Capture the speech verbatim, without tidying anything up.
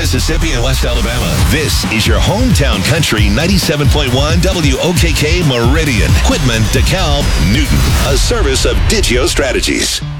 Mississippi, and West Alabama. This is your hometown country ninety-seven point one W O K K Meridian. Quitman, DeKalb, Newton. A service of Digio Strategies.